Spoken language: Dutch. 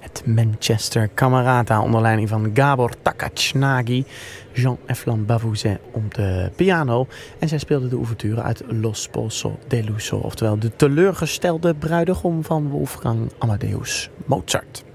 Het Manchester Camerata onder leiding van Gabor Takacznagi, Jean-Eflan Bavouzet op de piano. En zij speelde de ouverture uit Lo Sposo deluso, oftewel de teleurgestelde bruidegom van Wolfgang Amadeus Mozart.